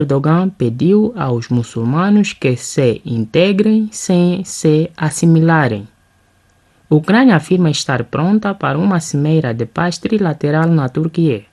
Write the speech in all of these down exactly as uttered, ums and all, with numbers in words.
Erdogan pediu aos muçulmanos que se integrem sem se assimilarem. A Ucrânia afirma estar pronta para uma cimeira de paz trilateral na Turquia.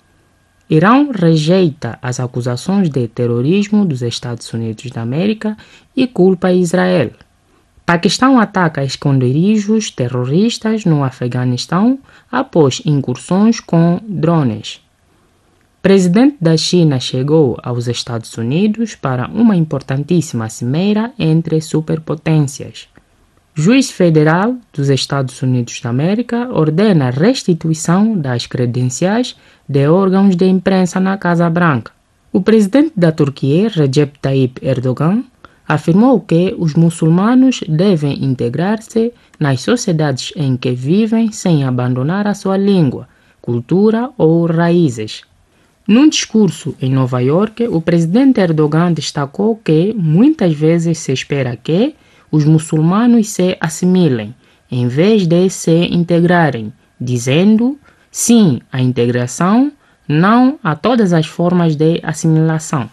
Irão rejeita as acusações de terrorismo dos Estados Unidos da América e culpa Israel. Paquistão ataca esconderijos terroristas no Afeganistão após incursões com drones. Presidente da China chegou aos Estados Unidos para uma importantíssima cimeira entre superpotências. Juiz federal dos Estados Unidos da América ordena a restituição das credenciais de órgãos de imprensa na Casa Branca. O presidente da Turquia, Recep Tayyip Erdogan, afirmou que os muçulmanos devem integrar-se nas sociedades em que vivem sem abandonar a sua língua, cultura ou raízes. Num discurso em Nova York, o presidente Erdogan destacou que muitas vezes se espera que os muçulmanos se assimilem, em vez de se integrarem, dizendo sim à integração, não a todas as formas de assimilação.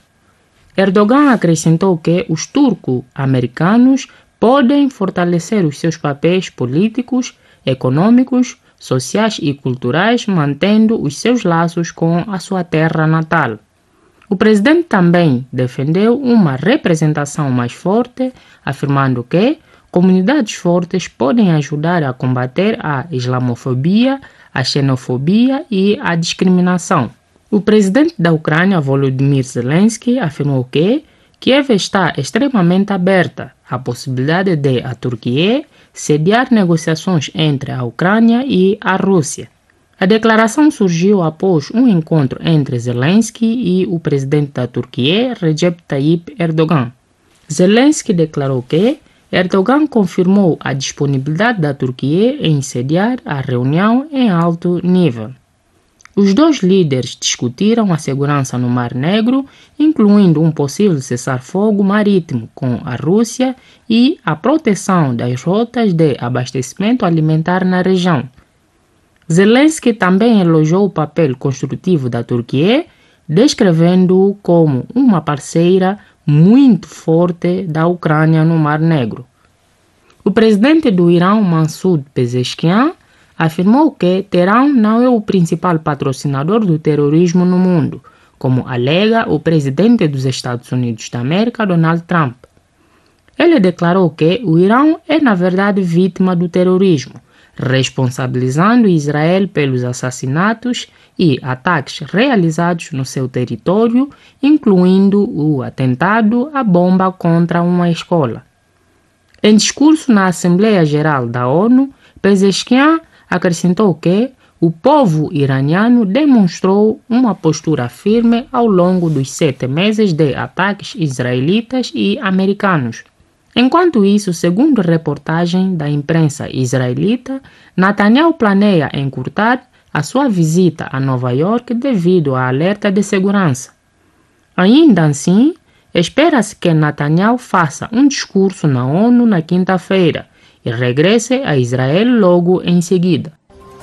Erdogan acrescentou que os turco-americanos podem fortalecer os seus papéis políticos, econômicos, sociais e culturais, mantendo os seus laços com a sua terra natal. O presidente também defendeu uma representação mais forte, afirmando que comunidades fortes podem ajudar a combater a islamofobia, a xenofobia e a discriminação. O presidente da Ucrânia, Volodymyr Zelensky, afirmou que Kiev está extremamente aberta à possibilidade de a Turquia sediar negociações entre a Ucrânia e a Rússia. A declaração surgiu após um encontro entre Zelensky e o presidente da Turquia, Recep Tayyip Erdogan. Zelensky declarou que Erdogan confirmou a disponibilidade da Turquia em sediar a reunião em alto nível. Os dois líderes discutiram a segurança no Mar Negro, incluindo um possível cessar-fogo marítimo com a Rússia e a proteção das rotas de abastecimento alimentar na região. Zelensky também elogiou o papel construtivo da Turquia, descrevendo-o como uma parceira muito forte da Ucrânia no Mar Negro. O presidente do Irão, Masoud Pezeshkian, afirmou que Teherã não é o principal patrocinador do terrorismo no mundo, como alega o presidente dos Estados Unidos da América, Donald Trump. Ele declarou que o Irão é, na verdade, vítima do terrorismo, responsabilizando Israel pelos assassinatos e ataques realizados no seu território, incluindo o atentado à bomba contra uma escola. Em discurso na Assembleia Geral da ONU, Pezeshkian acrescentou que o povo iraniano demonstrou uma postura firme ao longo dos sete meses de ataques israelitas e americanos. Enquanto isso, segundo reportagem da imprensa israelita, Netanyahu planeia encurtar a sua visita a Nova York devido à alerta de segurança. Ainda assim, espera-se que Netanyahu faça um discurso na ONU na quinta-feira e regresse a Israel logo em seguida.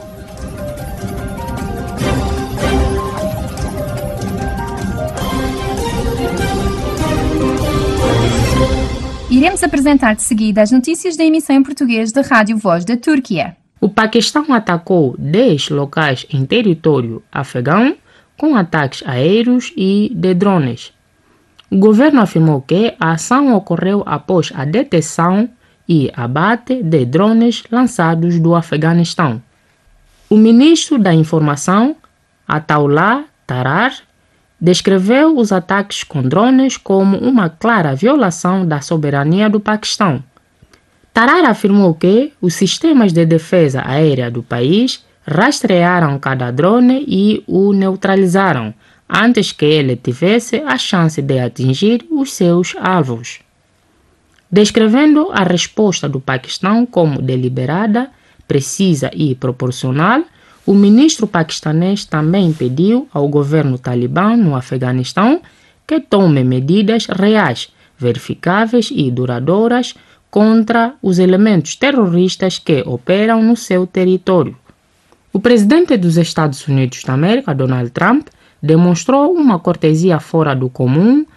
Iremos apresentar de seguida as notícias da emissão em português da Rádio Voz da Turquia. O Paquistão atacou dez locais em território afegão com ataques aéreos e de drones. O governo afirmou que a ação ocorreu após a detecção e abate de drones lançados do Afeganistão. O ministro da Informação, Ataullah Tarar, descreveu os ataques com drones como uma clara violação da soberania do Paquistão. Tarar afirmou que os sistemas de defesa aérea do país rastrearam cada drone e o neutralizaram antes que ele tivesse a chance de atingir os seus alvos. Descrevendo a resposta do Paquistão como deliberada, precisa e proporcional, o ministro paquistanês também pediu ao governo talibã no Afeganistão que tome medidas reais, verificáveis e duradouras contra os elementos terroristas que operam no seu território. O presidente dos Estados Unidos da América, Donald Trump, demonstrou uma cortesia fora do comum